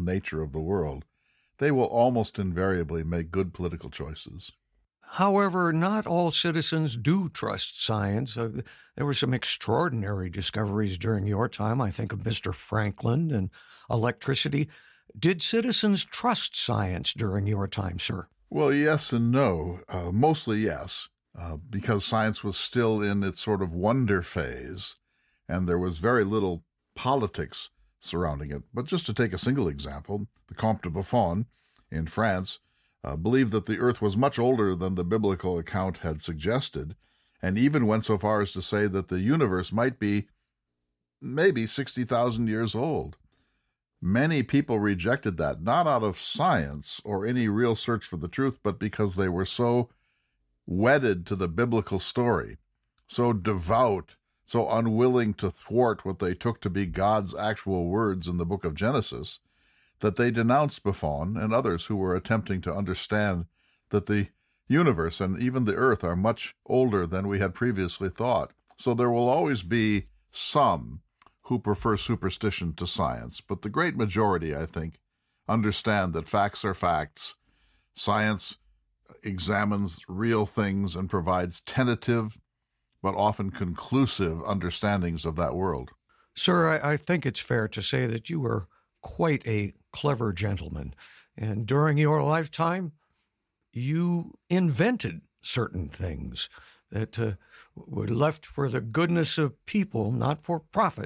nature of the world, they will almost invariably make good political choices. However, not all citizens do trust science. There were some extraordinary discoveries during your time. I think of Mr. Franklin and electricity. Did citizens trust science during your time, sir? Well, yes and no. Mostly yes, because science was still in its sort of wonder phase, and there was very little politics surrounding it. But just to take a single example, the Comte de Buffon in France believed that the earth was much older than the biblical account had suggested, and even went so far as to say that the universe might be maybe 60,000 years old. Many people rejected that, not out of science or any real search for the truth, but because they were so wedded to the biblical story, so devout, so unwilling to thwart what they took to be God's actual words in the book of Genesis, that they denounced Buffon and others who were attempting to understand that the universe and even the earth are much older than we had previously thought. So there will always be some who prefer superstition to science, but the great majority, I think, understand that facts are facts. Science examines real things and provides tentative but often conclusive understandings of that world. Sir, I think it's fair to say that you were quite a clever gentleman, and during your lifetime, you invented certain things that were left for the goodness of people, not for profit.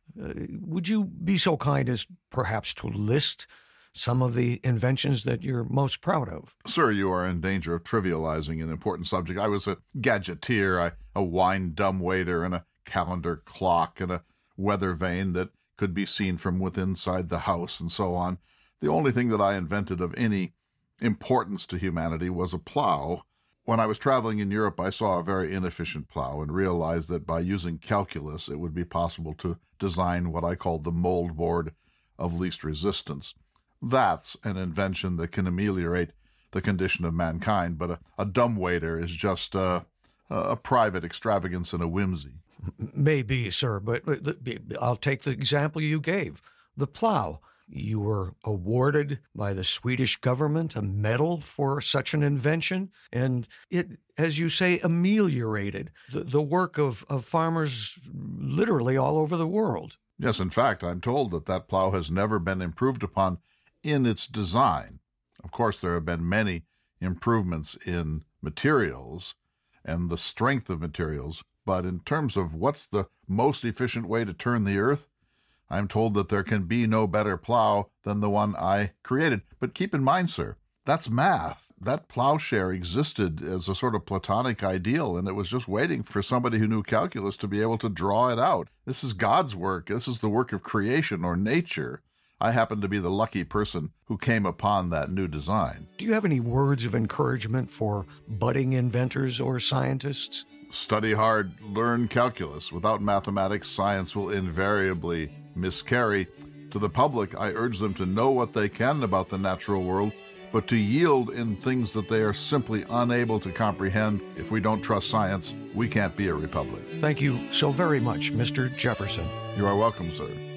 Would you be so kind as perhaps to list some of the inventions that you're most proud of? Sir, you are in danger of trivializing an important subject. I was a gadgeteer, a wine dumbwaiter, and a calendar clock, and a weather vane that could be seen from within inside the house, and so on. The only thing that I invented of any importance to humanity was a plow. When I was traveling in Europe, I saw a very inefficient plow and realized that by using calculus, it would be possible to design what I called the mold board of least resistance. That's an invention that can ameliorate the condition of mankind, but a dumbwaiter is just a private extravagance and a whimsy. Maybe, sir, but I'll take the example you gave, the plow. You were awarded by the Swedish government a medal for such an invention, and it, as you say, ameliorated the work of farmers literally all over the world. Yes, in fact, I'm told that plow has never been improved upon in its design. Of course, there have been many improvements in materials and the strength of materials, but in terms of what's the most efficient way to turn the earth, I'm told that there can be no better plow than the one I created. But keep in mind, sir, that's math. That plowshare existed as a sort of Platonic ideal, and it was just waiting for somebody who knew calculus to be able to draw it out. This is God's work. This is the work of creation or nature. I happen to be the lucky person who came upon that new design. Do you have any words of encouragement for budding inventors or scientists? Study hard, learn calculus. Without mathematics, science will invariably miscarry. To the public, I urge them to know what they can about the natural world, but to yield in things that they are simply unable to comprehend. If we don't trust science, we can't be a republic. Thank you so very much, Mr. Jefferson. You are welcome, sir.